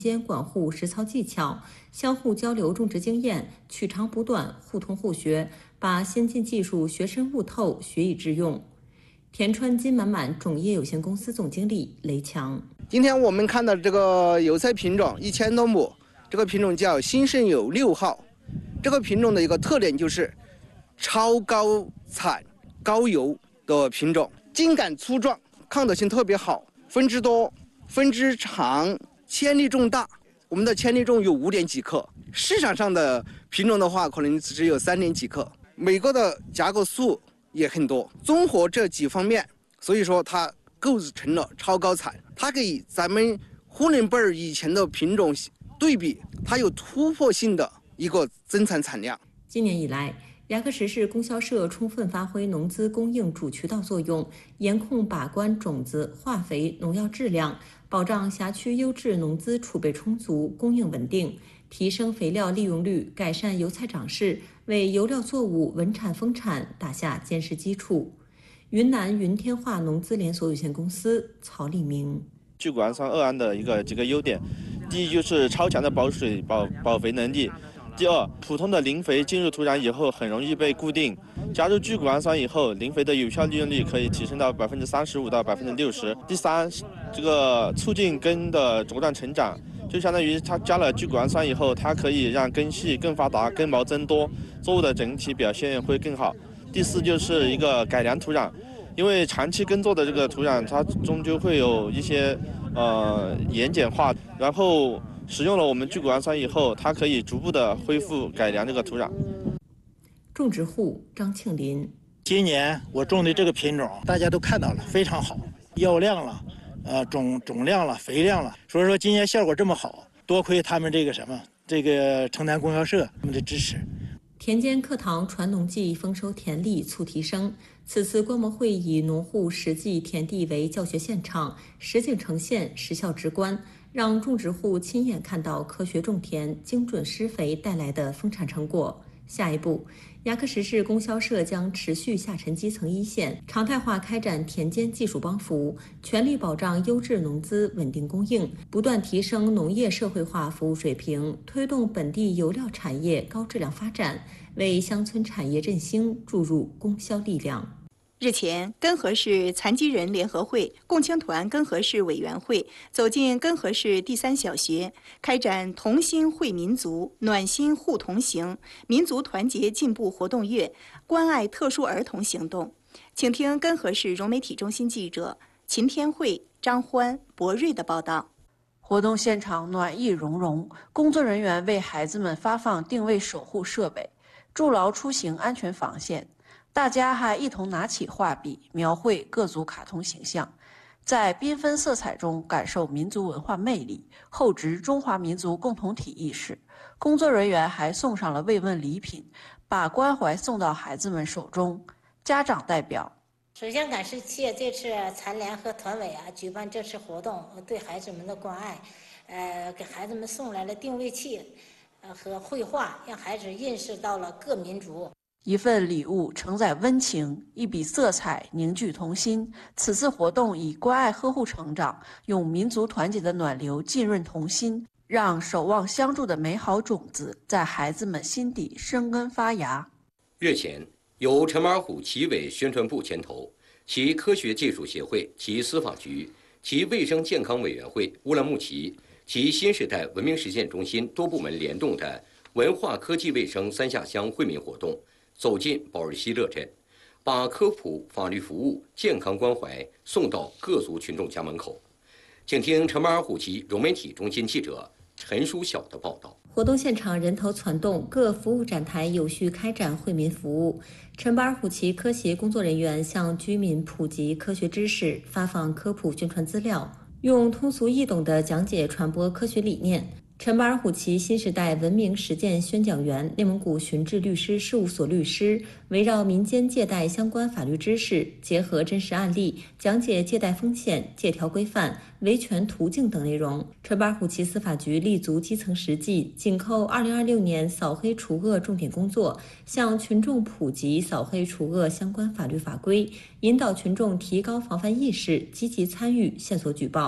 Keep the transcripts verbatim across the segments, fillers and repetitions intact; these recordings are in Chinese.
间管护实操技巧，相互交流种植经验，取长补短，互通互学，把先进技术学深悟透，学以致用。田川金满满种业有限公司总经理雷强： 今天我们看到这个油菜品种一千多亩，这个品种叫新盛友六号。这个品种的一个特点就是超高产、高油的品种，茎秆粗壮，抗得性特别好，分枝多，分枝长。千粒重大，我们的千粒重有五点几克，市场上的品种的话，可能只有三点几克。每个的夹果数也很多，综合这几方面，所以说它构成了超高产。它给咱们呼伦贝尔以前的品种对比，它有突破性的一个增产产量。 今年以来，牙克石市供销社充分发挥农资供应主渠道作用，严控把关种子、化肥、农药质量，保障辖区优质农资储备充足、供应稳定，提升肥料利用率，改善油菜长势，为油料作物稳产丰产打下坚实基础。云南云天化农资连锁有限公司曹立明： 聚谷氨酸二铵的一个几个优点，第一就是超强的保水保保肥能力。第二，普通的磷肥进入土壤以后很容易被固定，加入聚谷氨酸以后，磷肥的有效利用率可以提升到百分之三十五到百分之六十。第三，这个促进根的茁壮成长，就相当于它加了聚谷氨酸以后，它可以让根系更发达、根毛增多，作物的整体表现会更好。第四，就是一个改良土壤，因为长期耕作的这个土壤，它终究会有一些呃盐碱化，然后使用了我们聚谷氨酸以后，它可以逐步的恢复改良这个土壤。 种植户张庆林： 今年我种的这个品种，大家都看到了，非常好，药量了，呃，种种量了，肥量了，所以说今年效果这么好，多亏他们这个什么，这个城南供销社他们的支持。 田间课堂传农技，丰收田力促提升。此次观摩会以农户实际田地为教学现场，实景呈现，实效直观，让种植户亲眼看到科学种田、精准施肥带来的丰产成果。下一步，牙克石市供销社将持续下沉基层一线，常态化开展田间技术帮扶，全力保障优质农资稳定供应，不断提升农业社会化服务水平，推动本地油料产业高质量发展，为乡村产业振兴注入供销力量。 日前，根河市残疾人联合会共青团根河市委员会走进根河市第三小学，开展同心惠民族、暖心互同行、民族团结进步活动月关爱特殊儿童行动。请听根河市融媒体中心记者秦天慧、张欢、博瑞的报道。 活动现场暖意融融，工作人员为孩子们发放定位守护设备，筑牢出行安全防线。大家还一同拿起画笔，描绘各族卡通形象，在缤纷色彩中感受民族文化魅力，厚植中华民族共同体意识。工作人员还送上了慰问礼品，把关怀送到孩子们手中。家长代表： 首先感谢这次残联和团委啊举办这次活动，对孩子们的关爱，呃，给孩子们送来了定位器，呃和绘画，让孩子认识到了各民族。 一份礼物承载温情，一笔色彩凝聚同心。此次活动以关爱呵护成长，用民族团结的暖流浸润童心，让守望相助的美好种子在孩子们心底生根发芽。 日前，由陈马尔虎旗委宣传部牵头，其科学技术协会、其司法局、其卫生健康委员会、乌兰牧骑、其新时代文明实践中心多部门联动的文化科技卫生三下乡惠民活动走进保日西乐镇，把科普、法律服务、健康关怀送到各族群众家门口。请听陈马尔虎旗融媒体中心记者陈书晓的报道。 活动现场人头攒动，各服务展台有序开展惠民服务。陈巴尔虎旗科协工作人员向居民普及科学知识，发放科普宣传资料，用通俗易懂的讲解传播科学理念。陈巴尔虎旗新时代文明实践宣讲员、内蒙古巡治律师事务所律师，围绕民间借贷相关法律知识，结合真实案例，讲解借贷风险、借条规范、维权途径等内容。陈巴尔虎旗司法局立足基层实际，紧扣二零二六年扫黑除恶重点工作，向群众普及扫黑除恶相关法律法规，引导群众提高防范意识，积极参与线索举报。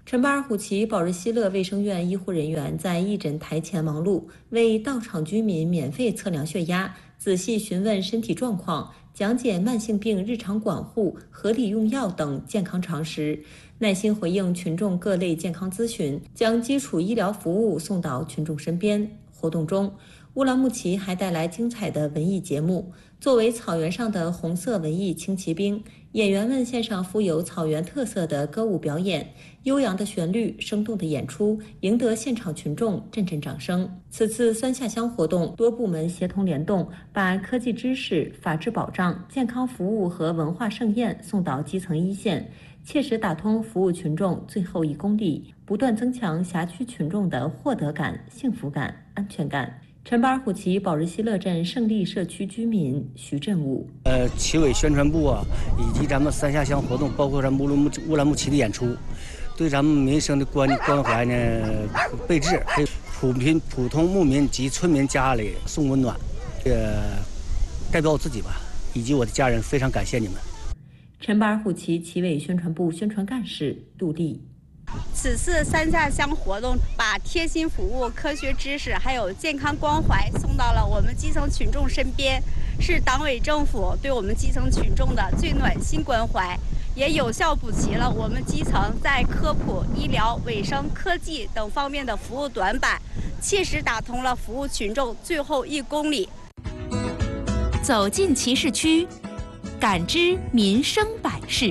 陈巴尔虎旗保日西乐卫生院医护人员在义诊台前忙碌，为到场居民免费测量血压，仔细询问身体状况，讲解慢性病日常管护、合理用药等健康常识，耐心回应群众各类健康咨询，将基础医疗服务送到群众身边。活动中，乌兰牧骑还带来精彩的文艺节目。作为草原上的红色文艺轻骑兵，演员们献上富有草原特色的歌舞表演，悠扬的旋律、生动的演出，赢得现场群众阵阵掌声。此次三下乡活动多部门协同联动，把科技知识、法治保障、健康服务和文化盛宴送到基层一线，切实打通服务群众最后一公里，不断增强辖区群众的获得感、幸福感、安全感。陈巴尔虎旗保日西乐镇胜利社区居民徐振武， 呃，旗委宣传部啊，以及咱们三下乡活动，包括咱们乌兰牧乌兰牧骑的演出，对咱们民生的关关怀呢备至，给普民普通牧民及村民家里送温暖。呃，代表我自己吧，以及我的家人，非常感谢你们。 陈巴尔虎旗旗委宣传部宣传干事杜丽。 此次三下乡活动把贴心服务、科学知识还有健康关怀送到了我们基层群众身边，是党委政府对我们基层群众的最暖心关怀，也有效补齐了我们基层在科普、医疗、卫生、科技等方面的服务短板，切实打通了服务群众最后一公里。 走进骑士区，感知民生百事。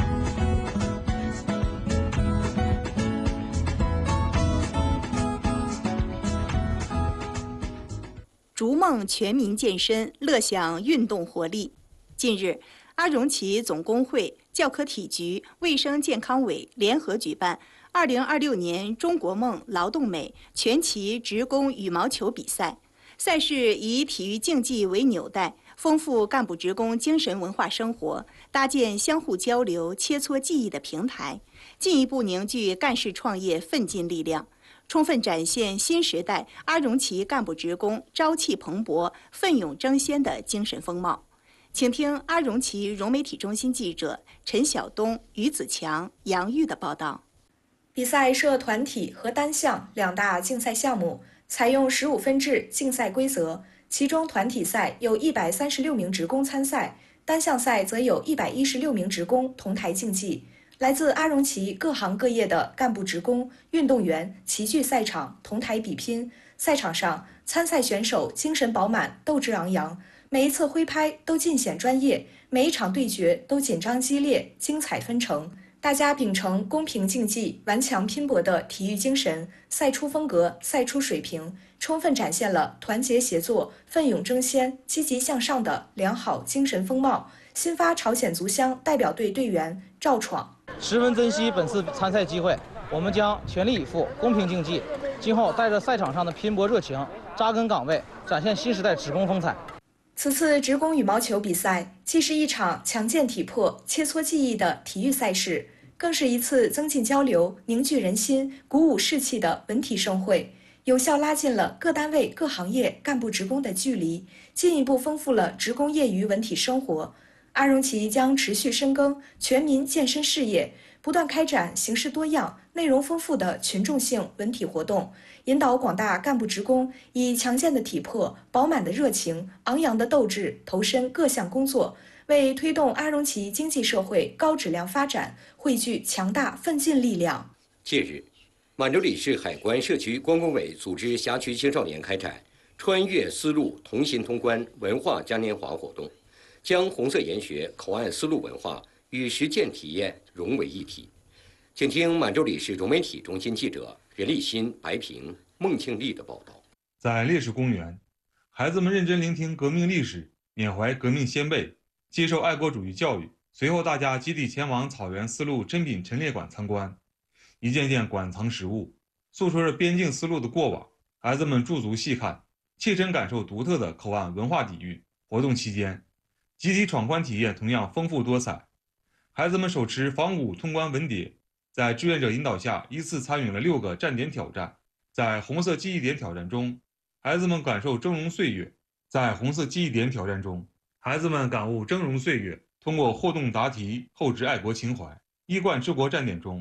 逐梦全民健身，乐享运动活力。近日，阿荣旗总工会、教科体局、卫生健康委联合举办二零二六年中国梦劳动美全旗职工羽毛球比赛。赛事以体育竞技为纽带，丰富干部职工精神文化生活，搭建相互交流、切磋技艺的平台，进一步凝聚干事创业奋进力量，充分展现新时代阿荣旗干部职工朝气蓬勃、奋勇争先的精神风貌。请听阿荣旗融媒体中心记者陈晓东、于子强、杨玉的报道。 比赛设团体和单项两大竞赛项目，采用十五分制竞赛规则，其中团体赛有一百三十六名职工参赛，单项赛则有一百一十六名职工同台竞技。来自阿荣旗各行各业的干部职工、运动员齐聚赛场，同台比拼。赛场上，参赛选手精神饱满，斗志昂扬，每一次挥拍都尽显专业，每一场对决都紧张激烈，精彩纷呈。大家秉承公平竞技、顽强拼搏的体育精神，赛出风格，赛出水平，充分展现了团结协作、奋勇争先、积极向上的良好精神风貌。新发朝鲜族乡代表队队员赵闯。 十分珍惜本次参赛机会，我们将全力以赴，公平竞技。今后带着赛场上的拼搏热情，扎根岗位，展现新时代职工风采。 此次职工羽毛球比赛既是一场强健体魄、切磋技艺的体育赛事，更是一次增进交流、凝聚人心、鼓舞士气的文体盛会，有效拉近了各单位各行业干部职工的距离，进一步丰富了职工业余文体生活。阿荣旗将持续深耕全民健身事业，不断开展形式多样、内容丰富的群众性文体活动，引导广大干部职工以强健的体魄、饱满的热情、昂扬的斗志投身各项工作，为推动阿荣旗经济社会高质量发展汇聚强大奋进力量。 近日，满洲里市海关社区观光委组织辖区青少年开展穿越丝路同心通关文化嘉年华活动，将红色研学口岸丝路文化与实践体验融为一体。请听满洲里市融媒体中心记者任立新、白平、孟庆丽的报道。 在烈士公园，孩子们认真聆听革命历史，缅怀革命先辈，接受爱国主义教育。随后，大家集体前往草原丝路珍品陈列馆参观，一件件馆藏实物，诉说着边境丝路的过往。孩子们驻足细看，切身感受独特的口岸文化底蕴。活动期间，集体闯关体验同样丰富多彩。孩子们手持仿古通关文牒，在志愿者引导下，依次参与了六个站点挑战。在红色记忆点挑战中，孩子们感受峥嵘岁月。在红色记忆点挑战中，孩子们感悟峥嵘岁月，通过互动答题，厚植爱国情怀。一贯治国站点中，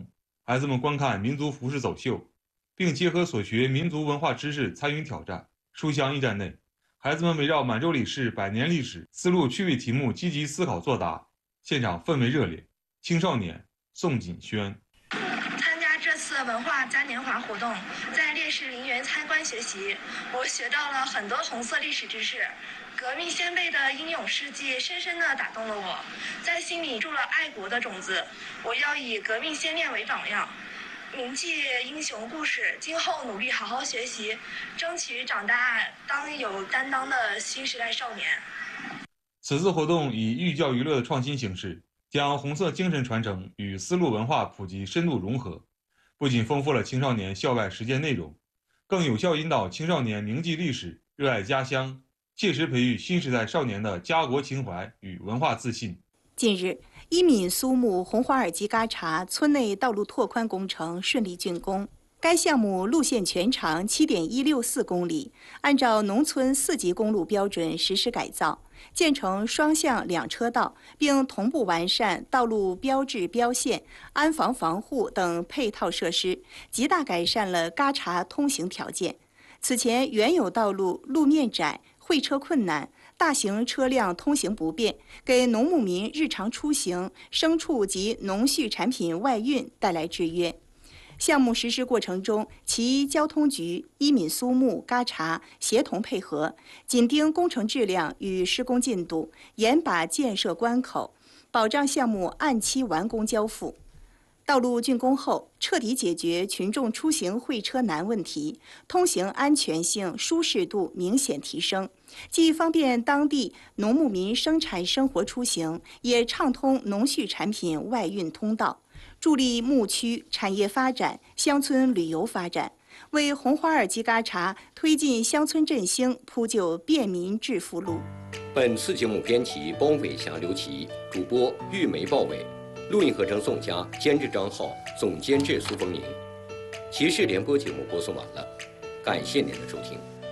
孩子们观看民族服饰走秀，并结合所学民族文化知识参与挑战。书香驿站内，孩子们围绕满洲里市百年历史思路趣味题目积极思考作答，现场氛围热烈。青少年宋锦轩。 参加这次文化嘉年华活动，在烈士陵园参观学习，我学到了很多红色历史知识。革命先辈的英勇事迹深深地打动了我，在心里种了爱国的种子。我要以革命先烈为榜样，铭记英雄故事，今后努力好好学习，争取长大当有担当的新时代少年。 此次活动以寓教于乐的创新形式，将红色精神传承与丝路文化普及深度融合，不仅丰富了青少年校外实践内容，更有效引导青少年铭记历史、热爱家乡，切实培育新时代少年的家国情怀与文化自信。 近日，伊敏苏木红花尔基嘎查村内道路拓宽工程顺利竣工。该项目路线全长 七点一六四公里，按照农村四级公路标准实施改造，建成双向两车道，并同步完善道路标志标线、安防防护等配套设施，极大改善了嘎查通行条件。此前原有道路路面窄、会车困难，大型车辆通行不便，给农牧民日常出行、牲畜及农畜产品外运带来制约。项目实施过程中，其交通局、伊敏苏木、嘎查协同配合，紧盯工程质量与施工进度，严把建设关口，保障项目按期完工交付。道路竣工后，彻底解决群众出行会车难问题，通行安全性、舒适度明显提升，既方便当地农牧民生产生活出行，也畅通农畜产品外运通道，助力牧区产业发展、乡村旅游发展，为红花尔基嘎查推进乡村振兴铺就便民致富路。 本次节目编辑包伟祥、刘琦，主播玉梅、鲍伟，录音合成宋佳，监制张浩，总监制苏凤宁。骑士联播节目播送完了，感谢您的收听。